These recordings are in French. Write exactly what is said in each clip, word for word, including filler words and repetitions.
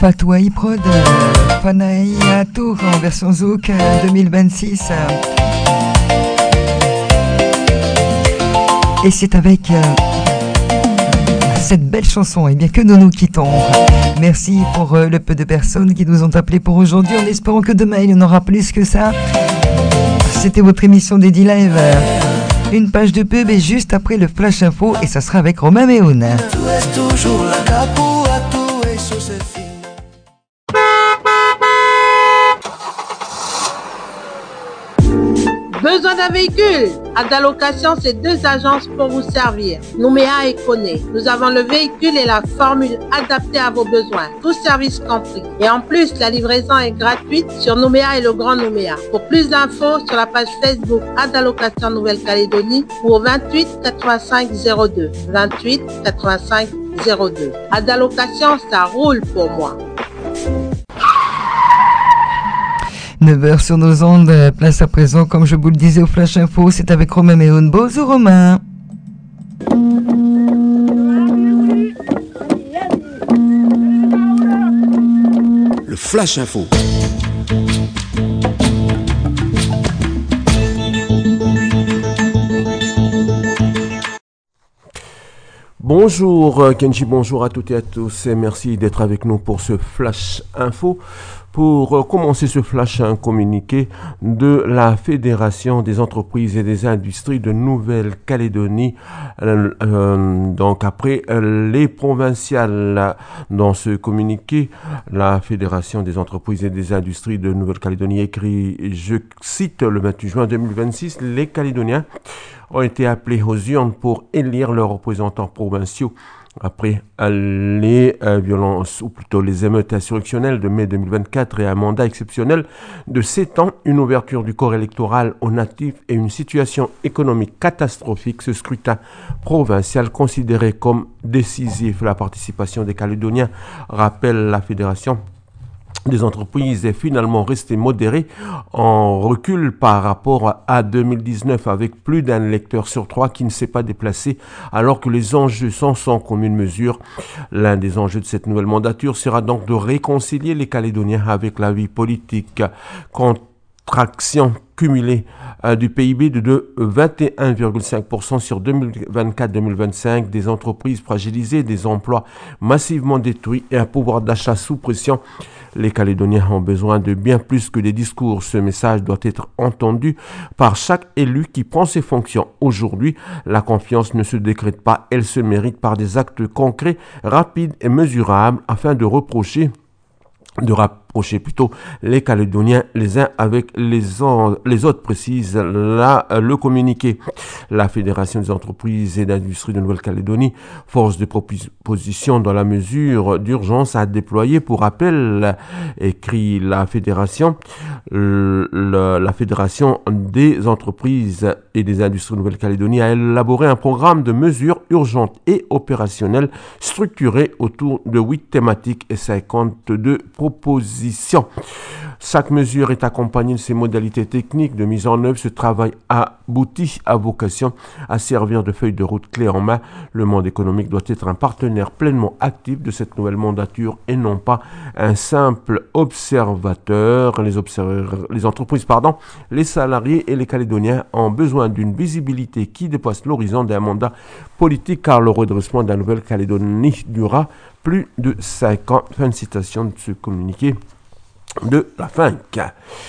Patois iProd, Fanaï à Tours en version Zouk deux mille vingt-six. Et c'est avec euh, cette belle chanson, et bien que nous nous quittons. Merci pour euh, le peu de personnes qui nous ont appelés pour aujourd'hui, en espérant que demain il y en aura plus que ça. C'était votre émission Dédi Live. Une page de pub et juste après le Flash Info, et ça sera avec Romain Méhoun. Besoin d'un véhicule? Adalocation, c'est deux agences pour vous servir. Nouméa et Koné. Nous avons le véhicule et la formule adaptée à vos besoins. Tout service compris. Et en plus, la livraison est gratuite sur Nouméa et le Grand Nouméa. Pour plus d'infos, sur la page Facebook Adalocation Nouvelle-Calédonie ou au vingt-huit quatre-vingt-cinq zéro deux. vingt-huit quatre-vingt-cinq zéro deux. Adalocation, ça roule pour moi. neuf heures sur nos ondes, place à présent, comme je vous le disais au Flash Info, c'est avec Romain Méhoun. Bonjour Romain. Le Flash Info. Bonjour Kenji, bonjour à toutes et à tous et merci d'être avec nous pour ce Flash Info. Pour commencer ce flash, un communiqué de la Fédération des entreprises et des industries de Nouvelle-Calédonie. Euh, euh, donc après euh, les provinciales, dans ce communiqué, la Fédération des entreprises et des industries de Nouvelle-Calédonie écrit, je cite, le vingt-huit juin deux mille vingt-six, les Calédoniens ont été appelés aux urnes pour élire leurs représentants provinciaux. Après les euh, violences, ou plutôt les émeutes insurrectionnelles de mai deux mille vingt-quatre et un mandat exceptionnel de sept ans, une ouverture du corps électoral aux natifs et une situation économique catastrophique, ce scrutin provincial considéré comme décisif. La participation des Calédoniens, rappelle la Fédération des entreprises, est finalement restée modérée, en recul par rapport à deux mille dix-neuf, avec plus d'un électeur sur trois qui ne s'est pas déplacé, alors que les enjeux sont sans commune mesure. L'un des enjeux de cette nouvelle mandature sera donc de réconcilier les Calédoniens avec la vie politique. Contraction cumulée euh, du P I B de, de vingt et un virgule cinq pour cent sur deux mille vingt-quatre deux mille vingt-cinq, des entreprises fragilisées, des emplois massivement détruits et un pouvoir d'achat sous pression. Les Calédoniens ont besoin de bien plus que des discours. Ce message doit être entendu par chaque élu qui prend ses fonctions. Aujourd'hui, la confiance ne se décrète pas, elle se mérite par des actes concrets, rapides et mesurables afin de reprocher de rapprocher plutôt les Calédoniens les uns avec les, en, les autres, précise là le communiqué. La Fédération des entreprises et d'industrie de Nouvelle-Calédonie, force de proposition dans la mesure d'urgence à déployer. Pour rappel, écrit la Fédération, le, le, la Fédération des entreprises et des industries de Nouvelle-Calédonie a élaboré un programme de mesures urgentes et opérationnelles structuré autour de huit thématiques et cinquante-deux propositions. Chaque mesure est accompagnée de ses modalités techniques de mise en œuvre. Ce travail abouti a vocation à servir de feuille de route clé en main. Le monde économique doit être un partenaire pleinement actif de cette nouvelle mandature et non pas un simple observateur. Les, observ- les entreprises, pardon, les salariés et les Calédoniens ont besoin d'une visibilité qui dépasse l'horizon d'un mandat politique, car le redressement de la Nouvelle-Calédonie durera plus de cinq ans. Fin de citation de ce communiqué de la F A N C.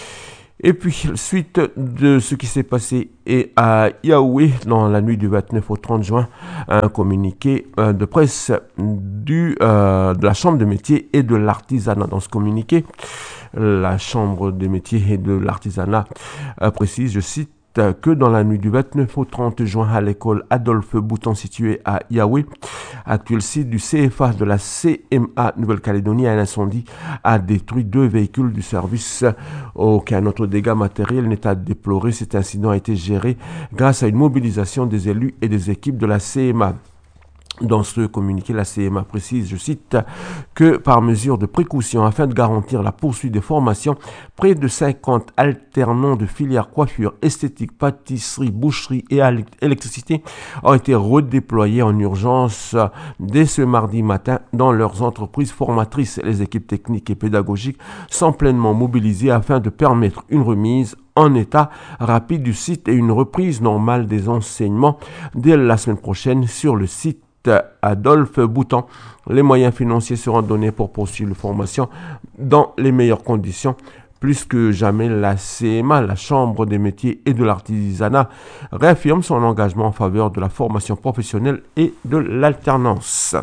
Et puis, suite de ce qui s'est passé et à Yaoundé dans la nuit du vingt-neuf au trente juin, un communiqué euh, de presse du, euh, de la Chambre des métiers et de l'artisanat. Dans ce communiqué, la Chambre des métiers et de l'artisanat euh, précise, je cite, que dans la nuit du vingt-neuf au trente juin à l'école Adolphe Bouton située à Yaoundé, actuel site du C F A de la C M A Nouvelle-Calédonie, un incendie a détruit deux véhicules du service. Aucun autre dégât matériel n'est à déplorer. Cet incident a été géré grâce à une mobilisation des élus et des équipes de la C M A. Dans ce communiqué, la C M A précise, je cite, que par mesure de précaution, afin de garantir la poursuite des formations, près de cinquante alternants de filières coiffure, esthétique, pâtisserie, boucherie et électricité ont été redéployés en urgence dès ce mardi matin dans leurs entreprises formatrices. Les équipes techniques et pédagogiques sont pleinement mobilisées afin de permettre une remise en état rapide du site et une reprise normale des enseignements dès la semaine prochaine sur le site Adolphe Boutan. Les moyens financiers seront donnés pour poursuivre la formation dans les meilleures conditions. Plus que jamais, la C M A, la Chambre des métiers et de l'artisanat, réaffirme son engagement en faveur de la formation professionnelle et de l'alternance.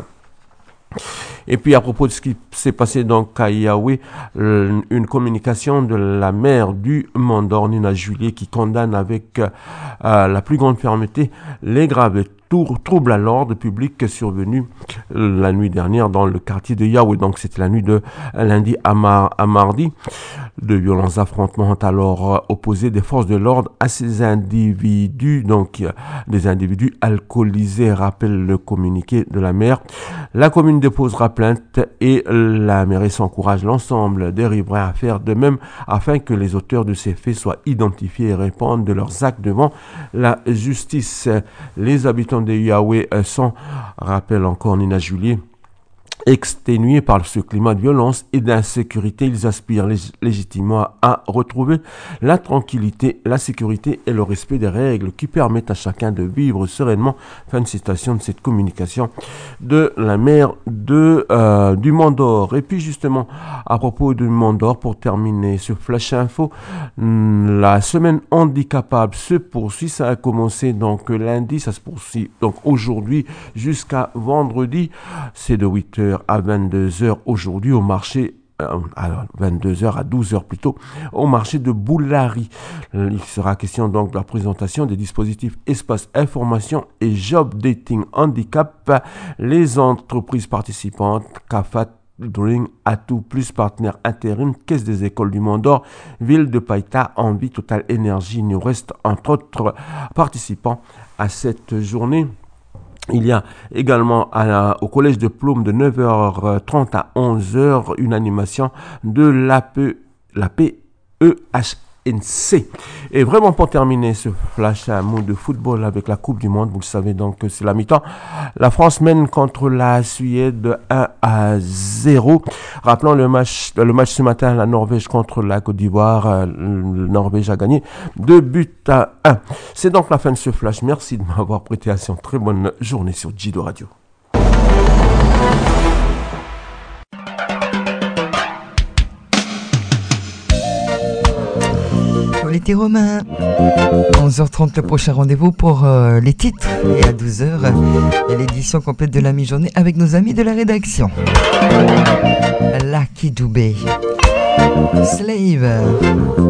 Et puis à propos de ce qui s'est passé donc à Yaoundé, une communication de la maire du Mont-d'Or, Nina Julier, qui condamne avec euh, la plus grande fermeté les graves troubles à l'ordre public survenus la nuit dernière dans le quartier de Yaoundé. Donc c'était la nuit de lundi à, mar- à mardi. De violents affrontements ont alors opposé des forces de l'ordre à ces individus, donc des individus alcoolisés, rappelle le communiqué de la maire. La commune déposera plainte et la mairie s'encourage l'ensemble des riverains à faire de même afin que les auteurs de ces faits soient identifiés et répondent de leurs actes devant la justice. Les habitants de Yaoundé sont, rappelle encore Nina Julier, exténués par ce climat de violence et d'insécurité. Ils aspirent lég- légitimement à retrouver la tranquillité, la sécurité et le respect des règles qui permettent à chacun de vivre sereinement. Fin de citation de cette communication de la maire de, euh, du Mont-d'Or. Et puis justement, à propos du Mont-d'Or, pour terminer ce flash info, la semaine handicapable se poursuit. Ça a commencé donc lundi, ça se poursuit donc aujourd'hui jusqu'à vendredi. C'est de huit heures à vingt-deux heures aujourd'hui au marché, euh, alors vingt-deux heures à douze heures plutôt, au marché de Boulari. Il sera question donc de la présentation des dispositifs espace information et job dating handicap. Les entreprises participantes, C A F A T, Dream, Atout Plus, partenaire intérim, Caisse des écoles du Mont-d'Or, Ville de Païta, Envie, Total Énergie. Il nous reste entre autres participants à cette journée. Il y a également à la, au collège de Plôme de neuf heures trente à onze heures une animation de la P E H N C. Et vraiment pour terminer ce flash à mot de football avec la Coupe du Monde, vous le savez donc que c'est la mi-temps. La France mène contre la Suède un à zéro. Rappelons le match, le match ce matin, la Norvège contre la Côte d'Ivoire. La Norvège a gagné deux buts à un. C'est donc la fin de ce flash. Merci de m'avoir prêté attention. Très bonne journée sur Jido Radio. L'été romain, onze heures trente le prochain rendez-vous pour euh, les titres et à douze heures et l'édition complète de la mi-journée avec nos amis de la rédaction. Lucky Dubé, Slave.